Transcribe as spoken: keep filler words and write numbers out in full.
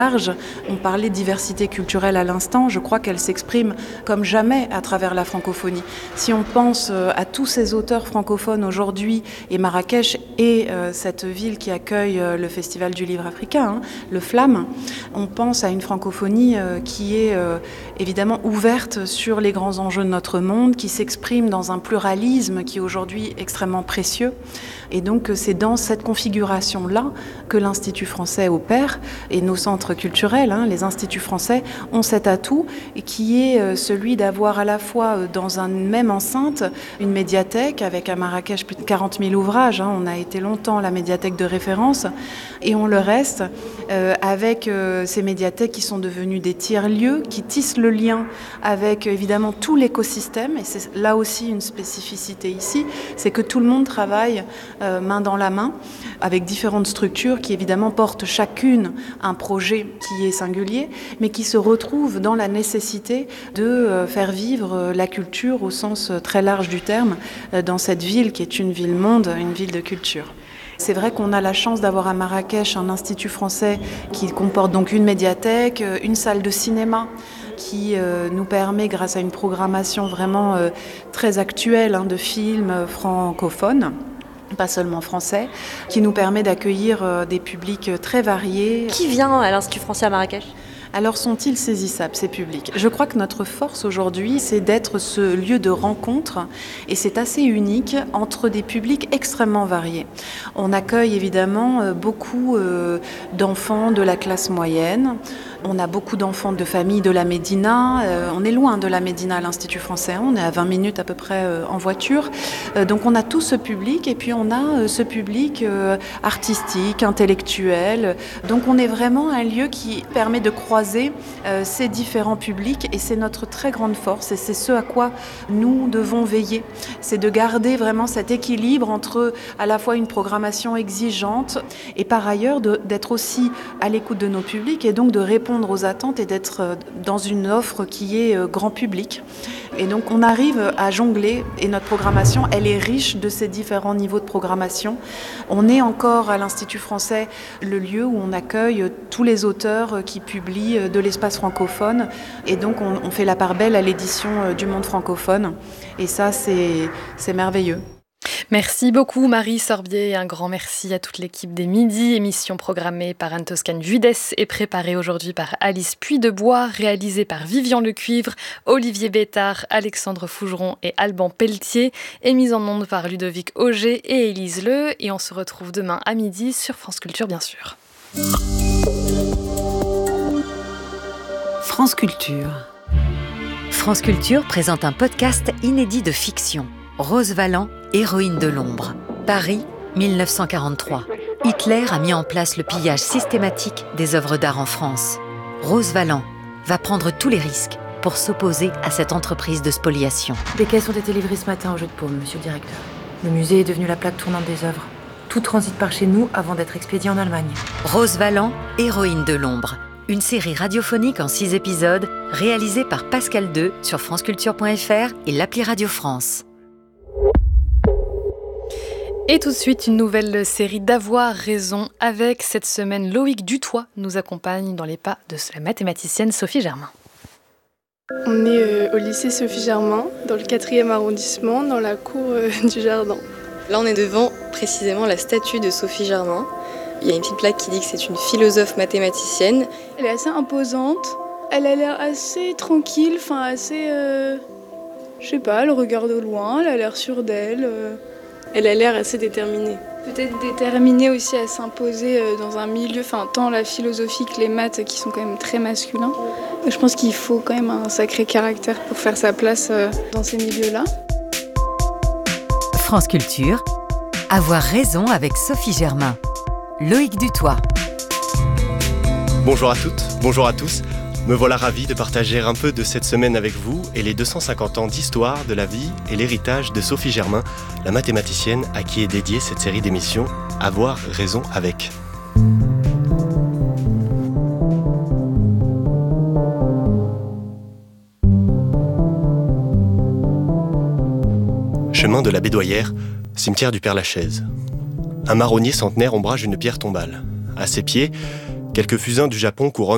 large. On parlait de diversité culturelle à l'instant, je crois qu'elle s'exprime comme jamais à travers la francophonie. Si on pense à tous ces auteurs francophones aujourd'hui, et Marrakech est euh, cette ville qui accueille euh, le Festival du livre africain, hein, le FLAM, on pense à une francophonie euh, qui est euh, évidemment ouverte sur les grands enjeux de notre monde, qui s'exprime dans un pluralisme qui est aujourd'hui extrêmement précieux. Et donc c'est dans cette configuration-là que l'Institut français opère, et nos centres culturels, hein, les instituts français, ont cet atout et qui est celui d'avoir à la fois dans une même enceinte une médiathèque avec à Marrakech plus de quarante mille ouvrages. Hein, on a été longtemps la médiathèque de référence et on le reste euh, avec euh, ces médiathèques qui sont devenues des tiers-lieux, qui tissent le lien avec évidemment tout l'écosystème. Et c'est là aussi une spécificité ici, c'est que tout le monde travaille euh, main dans la main avec différentes structures qui évidemment portent chacune un projet qui est singulier, mais qui se retrouvent dans la nécessité de faire vivre la culture au sens très large du terme dans cette ville qui est une ville-monde, une ville de culture. C'est vrai qu'on a la chance d'avoir à Marrakech un institut français qui comporte donc une médiathèque, une salle de cinéma qui euh, nous permet, grâce à une programmation vraiment euh, très actuelle hein, de films francophones, pas seulement français, qui nous permet d'accueillir euh, des publics très variés. Qui vient à l'Institut français à Marrakech ? Alors sont-ils saisissables, ces publics ? Je crois que notre force aujourd'hui, c'est d'être ce lieu de rencontre, et c'est assez unique, entre des publics extrêmement variés. On accueille évidemment beaucoup euh, d'enfants de la classe moyenne. On a beaucoup d'enfants de familles de la Médina. Euh, on est loin de la Médina à l'Institut français. On est à vingt minutes à peu près euh, en voiture. Euh, donc on a tout ce public et puis on a euh, ce public euh, artistique, intellectuel. Donc on est vraiment un lieu qui permet de croiser euh, ces différents publics et c'est notre très grande force et c'est ce à quoi nous devons veiller. C'est de garder vraiment cet équilibre entre à la fois une programmation exigeante et par ailleurs de, d'être aussi à l'écoute de nos publics et donc de répondre aux attentes et d'être dans une offre qui est grand public. Et donc on arrive à jongler et notre programmation, elle est riche de ces différents niveaux de programmation. On est encore à l'Institut français le lieu où on accueille tous les auteurs qui publient de l'espace francophone et donc on, on fait la part belle à l'édition du monde francophone et ça c'est, c'est merveilleux. Merci beaucoup Marie Sorbier et un grand merci à toute l'équipe des Midis, émission programmée par Anne-Toscane Vudes et préparée aujourd'hui par Alice Puydebois, réalisée par Vivian Lecuivre, Olivier Bétard, Alexandre Fougeron et Alban Pelletier, et mise en onde par Ludovic Auger et Élise Leu. Et on se retrouve demain à midi sur France Culture bien sûr. France Culture. France Culture présente un podcast inédit de fiction. Rose Valland, héroïne de l'ombre. Paris, dix-neuf cent quarante-trois. Hitler a mis en place le pillage systématique des œuvres d'art en France. Rose Valland va prendre tous les risques pour s'opposer à cette entreprise de spoliation. Des caisses ont été livrées ce matin au Jeu de Paume, monsieur le directeur. Le musée est devenu la plaque tournante des œuvres. Tout transite par chez nous avant d'être expédié en Allemagne. Rose Valland, héroïne de l'ombre. Une série radiophonique en six épisodes, réalisée par Pascal deux sur franceculture point f r et l'appli Radio France. Et tout de suite, une nouvelle série d'Avoir raison avec cette semaine Loïc Dutoit nous accompagne dans les pas de la mathématicienne Sophie Germain. On est euh, au lycée Sophie Germain, dans le quatrième arrondissement, dans la cour euh, du jardin. Là, on est devant précisément la statue de Sophie Germain. Il y a une petite plaque qui dit que c'est une philosophe mathématicienne. Elle est assez imposante, elle a l'air assez tranquille, enfin assez... Euh, je sais pas, elle regarde au loin, elle a l'air sûre d'elle. Euh, elle a l'air assez déterminée. Peut-être déterminée aussi à s'imposer dans un milieu, enfin tant la philosophie que les maths qui sont quand même très masculins. Je pense qu'il faut quand même un sacré caractère pour faire sa place dans ces milieux-là. France Culture, Avoir raison avec Sophie Germain. Loïc Dutoit. Bonjour à toutes, bonjour à tous. Me voilà ravi de partager un peu de cette semaine avec vous et les deux cent cinquante ans d'histoire de la vie et l'héritage de Sophie Germain, la mathématicienne à qui est dédiée cette série d'émissions Avoir raison avec. Chemin de la Bédoyère, cimetière du Père-Lachaise. Un marronnier centenaire ombrage une pierre tombale. À ses pieds, quelques fusains du Japon couronnent